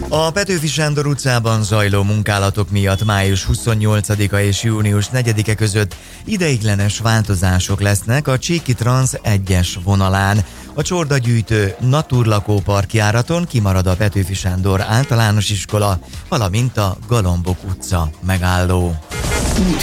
A Petőfi Sándor utcában zajló munkálatok miatt május 28-a és június 4-e között ideiglenes változások lesznek a Csíki Transz 1-es vonalán. A csordagyűjtő Naturlakópark járaton kimarad a Petőfi Sándor általános iskola, valamint a Galambok utca megálló.